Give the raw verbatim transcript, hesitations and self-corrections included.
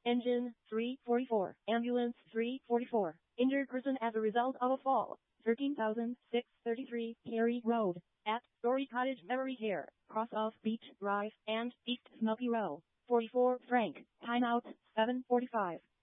Engine three forty-four. Ambulance three forty-four. Injured person as a result of a fall. thirteen thousand six hundred thirty-three Cary Road. At Story Cottage Memory Care. Cross off Beach Drive and East Smoky Row. forty-four Frank. Timeout seven forty-five.